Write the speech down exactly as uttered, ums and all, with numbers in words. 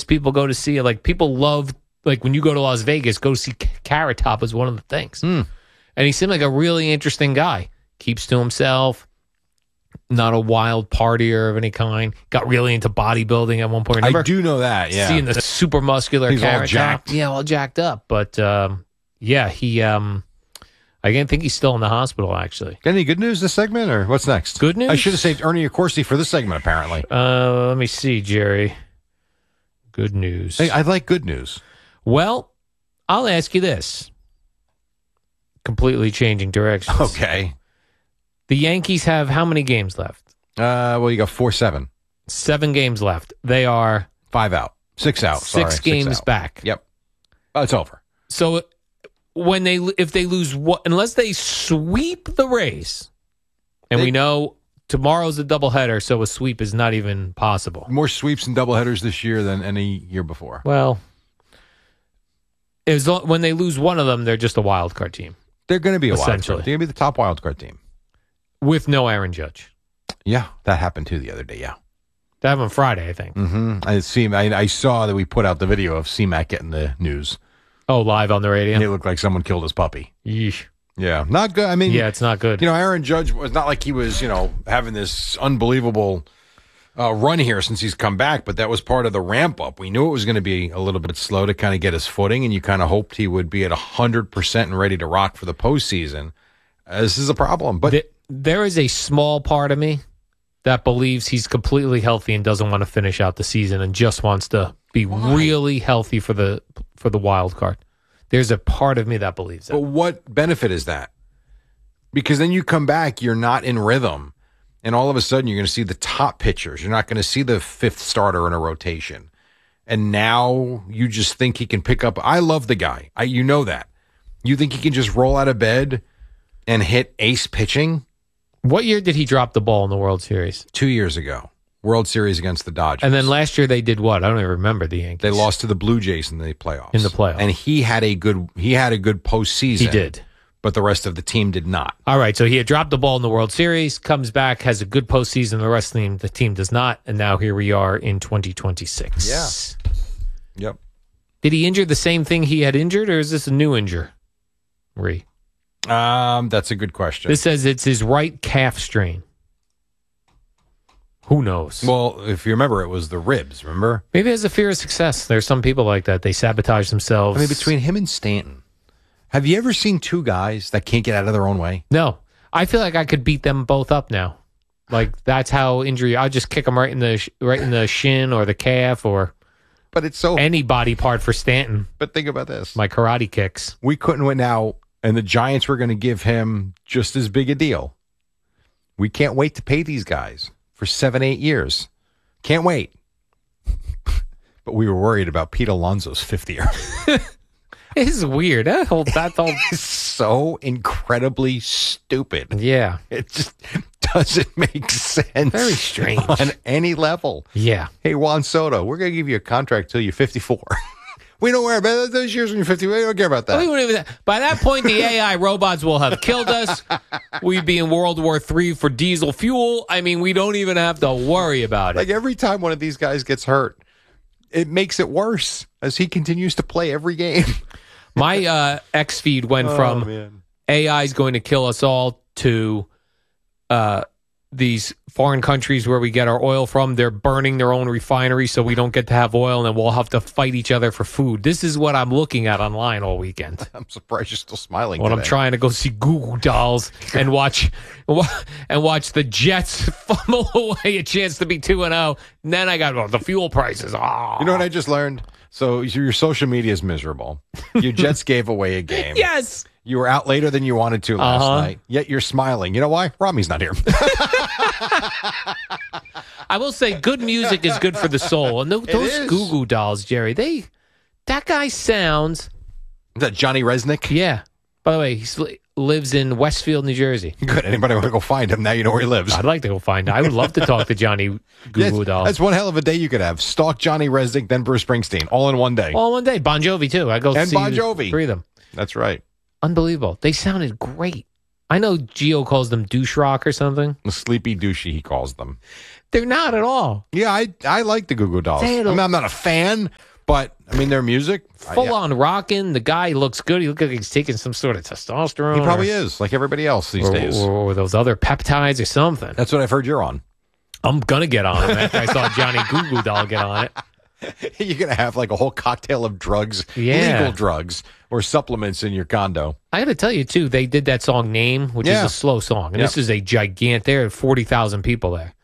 people go to see it. Like, people love, like, when you go to Las Vegas, go see Carrot Top is one of the things. Mm. And he seemed like a really interesting guy. Keeps to himself. Not a wild partier of any kind. Got really into bodybuilding at one point. Remember? I do know that, yeah. Seeing the super muscular He's all Carrot jacked. Top. Yeah, all jacked up. But, um, yeah, he... Um, I didn't think he's still in the hospital, actually. Got any good news this segment, or what's next? Good news? I should have saved Ernie Accorsi for this segment, apparently. Uh, let me see, Jerry. Good news. Hey, I like good news. Well, I'll ask you this. Completely changing directions. Okay. The Yankees have how many games left? Uh, well, you got four seven. Seven games left. They are Five out. Six out. six Sorry, games six out. back. Yep. Oh, it's over. So when they if they lose what unless they sweep the Rays, and They- we know tomorrow's a doubleheader, so a sweep is not even possible. More sweeps and doubleheaders this year than any year before. Well, as long, when they lose one of them, they're just a wild card team They're going to be a wild card. Essentially. They're going to be the top wild card team. with no Aaron Judge. Yeah, that happened too the other day. Yeah. That happened Friday, I think. Mm-hmm. I see. I, I saw that we put out the video of C-Mac getting the news. Oh, live on the radio. It looked like someone killed his puppy. Yeesh. Yeah, not good. I mean, Yeah, it's not good. You know, Aaron Judge was not like he was, you know, having this unbelievable uh, run here since he's come back, but that was part of the ramp up. We knew it was going to be a little bit slow to kind of get his footing, and you kind of hoped he would be at one hundred percent and ready to rock for the postseason. Uh, this is a problem. But Th- there is a small part of me that believes he's completely healthy and doesn't want to finish out the season and just wants to be Why? really healthy for the for the wild card. There's a part of me that believes that. But what benefit is that? Because then you come back, you're not in rhythm, and all of a sudden you're going to see the top pitchers. You're not going to see the fifth starter in a rotation. And now you just think he can pick up. I love the guy. I, you know that. You think he can just roll out of bed and hit ace pitching? What year did he drop the ball in the World Series? Two years ago. World Series against the Dodgers. And then last year they did what? I don't even remember the Yankees. They lost to the Blue Jays in the playoffs. In the playoffs. And he had a good he had a good postseason. He did. But the rest of the team did not. All right, so he had dropped the ball in the World Series, comes back, has a good postseason. The rest of the team, the team does not, and now here we are in twenty twenty-six. Yeah. Yep. Did he injure the same thing he had injured, or is this a new injury? Um, that's a good question. This says it's his right calf strain. Who knows? Well, if you remember, it was the ribs, remember? Maybe he has a fear of success. There's some people like that. They sabotage themselves. I mean, between him and Stanton, have you ever seen two guys that can't get out of their own way? No. I feel like I could beat them both up now. Like, that's how injury... I'll just kick them right in the sh- right in the shin or the calf or But it's so... any body part for Stanton. But think about this. My karate kicks. We couldn't win now, and the Giants were going to give him just as big a deal. We can't wait to pay these guys for seven, eight years. Can't wait. But we were worried about Pete Alonso's fifth year. This is weird. That whole... That whole It's so incredibly stupid. yeah. It just doesn't make sense. Very strange. On any level. Yeah. Hey, Juan Soto, we're going to give you a contract till you're fifty-four. We don't worry about those years when you're fifty. We don't care about that. We wouldn't even- By that point, the A I robots will have killed us. We'd be in World War Three for diesel fuel. I mean, we don't even have to worry about it. Like every time one of these guys gets hurt, it makes it worse as he continues to play every game. My uh, X feed went from man. A I is going to kill us all to uh, these foreign countries where we get our oil from. They're burning their own refineries so we don't get to have oil, and then we'll have to fight each other for food. This is what I'm looking at online all weekend. I'm surprised you're still smiling. When I'm today. trying to go see Google Dolls and watch and watch the Jets fumble away a chance to be two and zero, and then I got oh, the fuel prices. Oh. You know what I just learned? So your social media is miserable. Your Jets gave away a game. Yes. You were out later than you wanted to last Uh-huh. night, yet you're smiling. You know why? Rami's not here. I will say, good music is good for the soul, and th- those is. Goo Goo Dolls, Jerry, they that guy sounds Is that Johnny Resnick? yeah. By the way, he lives in Westfield, New Jersey. Good. Anybody want to go find him? Now you know where he lives. I'd like to go find him. I would love to talk to Johnny Goo Yes, Goo Dolls. that's one hell of a day you could have. Stalk Johnny Resnick, then Bruce Springsteen, all in one day. All one day. Bon Jovi too. I go And see Bon Jovi. three of them. That's right. Unbelievable. They sounded great. I know Gio calls them douche rock or something. The sleepy douchey, he calls them. They're not at all. Yeah, I I like the Goo Goo Dolls. I mean, I'm not a fan, but I mean their music full I, yeah. on rocking. The guy looks good. He looks like he's taking some sort of testosterone. He probably or, is, like everybody else these or, days. Or, or those other peptides or something. That's what I've heard you're on. I'm gonna get on it after I saw Johnny Goo Goo Doll get on it. You're going to have like a whole cocktail of drugs, Yeah. legal drugs, or supplements in your condo. I got to tell you, too, they did that song Name, which Yeah. is a slow song. And Yep. this is a gigantic, there are forty thousand people there.